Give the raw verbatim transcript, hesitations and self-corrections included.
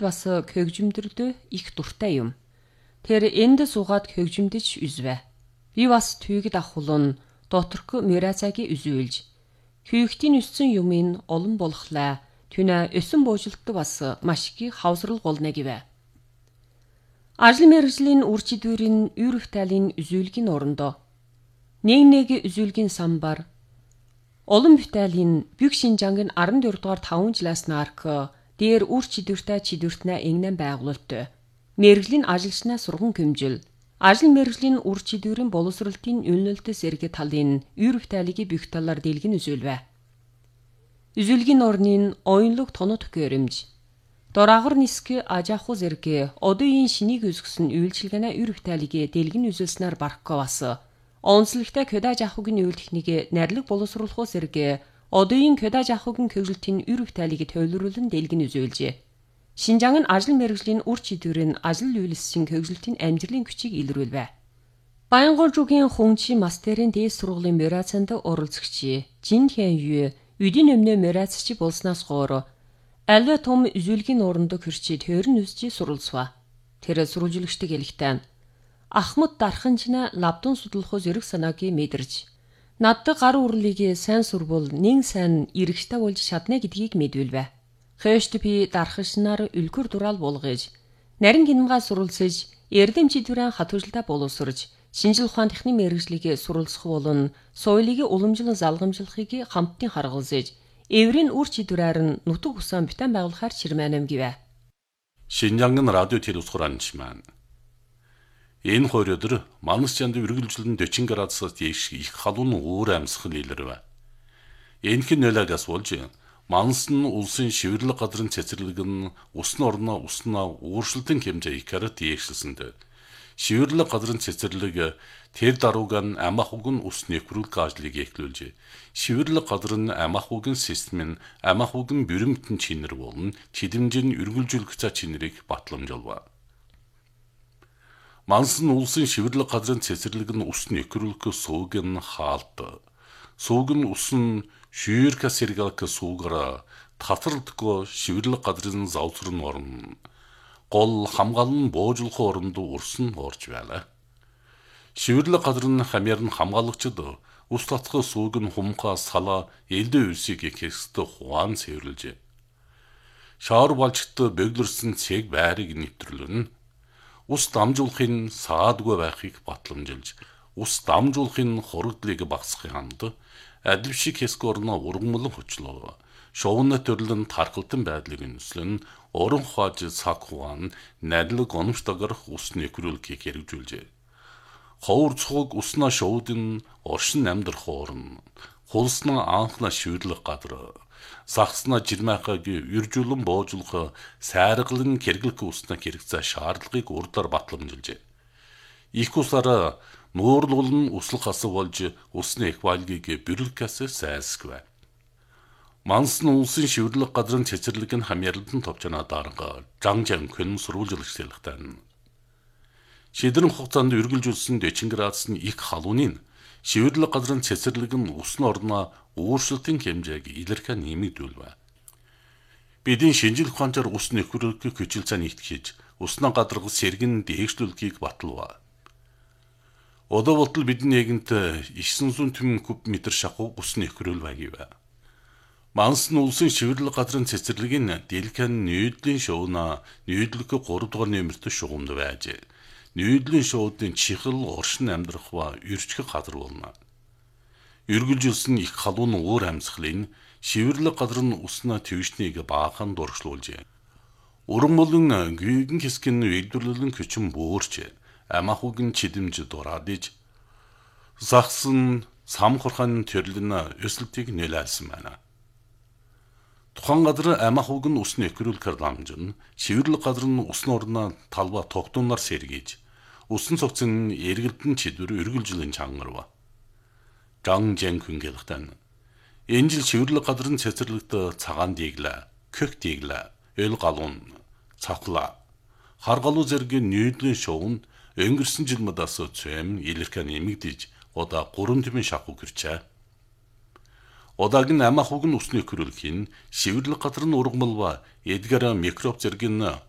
надад бас көгжимдөрдөө их дуртай юм. Тэр энд суугаад көгжимдөж үзвэ. Би бас түйгэд ахулун доторх мөрацаги үзүүлж. Хүйгтийн өссөн юмын олон болохлаа. Түнэ өсөн буужилтд бас маш их хавсрал голно гэвэ. Ажил мэргэжлийн үр чидүүрийн үр хталийн үзүүлгийн орондоо нэг нэг үзүүлгийн самбар олон бүтээлийн Büyük Шинжангийн арван дөрөв дугаар таван жилээс нарк дээр үр чидүүртэй чидүүртнэ ингэнэн байгуулалт. Мэргэжлийн ажилчнаа сурган хэмжил. Ажил мэргэжлийн үр чидүүрийн боловсролтын үнэлэлтс эргэ талын үр бүтээлийг бүх талаар дэлгэн үзүүлвэ. Үзүүлгийн орнын оюунлог тонот гэрэмж. Дорагар нисгэ ажааху зэрэг одоогийн шинийг үзгсэн үйлчилгээнэ үр бүтээлийг дэлгэн үзүүлснээр барахгүй бас. Онцлогтой көдаж ахугийн үйл техникийг найрлаг боловсруулах зэрэг одоогийн көдаж ахугийн көгжилтийн үр бүтээлийг төлөвлөрүүлэн дэлгэн үзүүлжээ. Шинжаан нь ажил мэргэжлийн үр чидүүрийн ажил үйлсийн көгжилтийн амжилтын хүчийг илрүүлвэ. Баянгуулжуугийн хүнчи мастерын дээд сургуулийн мөрацанд оролцогч Жинхэн Ю үдийн өмнө мөрацч болсноос гоор альва том үзүүлгийн орондоо хөрчи төрн үзжи суралцва. Тэр сурвалжлагчдыг хэлэхдээ Ахмад дарханчна лавдун судлахуу зэрэг санаагийн мэдэрч надад гар үрлийг сайн сурвал нэг сайн эргэжтэй болж чадна гэдгийг мэдвэлвэ. Хөөшт би дархашнаар үлгэр дураал болгож нарийн гинмгаа суралцж эрдэм чидвэрэн хатваржлаа боловсрж шинжил ухаан техник мэргэжлийг суралцах болон соёлыг уламжлан залгамжлахыг хамтдын харгалзаж эврийн үр чидвэрээр нь нутаг усан бүтэн байгуулахаар чирмэнэм гэвэ. Шинжангын радио телевизхуранчман энэ хорёдор манас чанд үргэлжлэн forty градусаас дээш их халуун уур амьсгал илэрвэ. Энэхэн нөлөөс болж манас нь улсын шивэрлэг газрын цэцэрлэг нь усны орноо уснаа ууршилтын хэмжээ ихээр дээшилсэнд шивэрлэг газрын цэцэрлэг тэр дарууган амахугн ус нэвхрүүлэх ажлыг эхлүүлжээ. Шивэрлэг газрын амахугн систем нь амахугн бүрэмтэн чинэр болон чидэмжийн үргэлжлүүлэх цаа чинэрийг батламжуулва. Манас нь улсын шивэрлэг газрын цэцэрлэг нь ус нэвхрүүлэх сууг нь хаалт. Сууг нь ус нь шүүрка сэргэлк суугара татварлдаггүй шивэрлэг газрын завсрын орн. Гол хамгаалан буужлах оронд урсан орж байлаа. Шивэрлэг газрын хамьяар нь хамгаалагчид ус татах сууг нь хумхаа салаа элдэ үсийг хэсэгт хуан цэвэрлжээ. Шаар балжт бөглөрсөн цэг байрыг нэвтрүүлэн ус дамжуулахын саадгүй байхыг батламжилж ус дамжуулахын хорогдлыг багасгахын хамт адил шиг хэсэг орноо ургамлан хүчлөө. Шовны төрлөн тархалтан байдлыг үнслэн орон хааж цаг хугаан найдлаг оновч дагарах ус нэвхрүүлэхийг хэрэгжүүлжээ. Ховор цуг уснаа шовдын оршин амьдрах орн, хулснаа анхна шивэрлэх гадар, сахснаа жирмайхагийн үржүүлэн боожлох сайргалын хэрэглэх уснаа хэрэгцээ шаардлагыг урдаар батламжилжээ. Их усаараа нуурлуулн услах асуу болж усны эквалгийг бэрэлгэс сайсгвэ. Манас нь улсын шивэрлэг газрын цэцэрлэг нь хамьярлалтын товчноо дарга Жангжан хүн сурвалжлагч хэлэхдээ шийдвэрийн хугацаанд үргэлжүүлсэн forty градусны их халуунын шивэрлэг газрын цэцэрлэг нь усны орноо ууршилтын хэмжээг илэрхэ нэмэгдүүлвэ. Бидний шинжил ухаанчаар ус нэвхрүүлэхийг хичээл цаа нийтгэж уснаа гадаргах сэргэн дээшлүүлэхийг баталва. Одоо болтол бидний нэгэнт nine hundred куб метр шахуу ус нэвхрүүлвэ гэвэ. Манас нь улсын шивэрлэг газрын цэцэрлэгийн дэлгэн нүүдлийн шувнаа нүүдлэх three дугаар нэмэрт шугамд байж. Нүүдлийн шуудын чихэл оршин амьдрах ба үржих газар болно. Үргэлжилсэн их халуун уур амьсгалын шивэрлэг газар нь уснаа твшнийг баахан дургшлуулжээ. Уран болон гүйгэн хэсгийн үйлдвэрлэлэн хүчин буурч амахугийн чидэмж дураадж захсан самхурхан төрлөн өсөлтийг нөлөөлсөн байна. Тухайн газар амахуг нь ус нэвхрүүлэхээр дамжин шивэрлэг газар нь усны орноо талба тогтуунаар сэргийж усан цогцын эргэлдэн чидвэр үргэлжлэн чангарва. Жангжан хүн гэлхтэн энэ жил шивэрлэг газрын цэцэрлэгт цагаан диглэ, кök диглэ, өл галуун, цавхла, харгалуу зэргийн нүүдлийн шувн өнгөрсөн жил мадаас цэм илэрхэ нэмэгдэж одоо three тэмэн шахуу гэрчээ. Одаагийн амахуг нь усны хөрөлхийн шивэрлэг газар нь ургамал ба эдгээр микроб зэргийн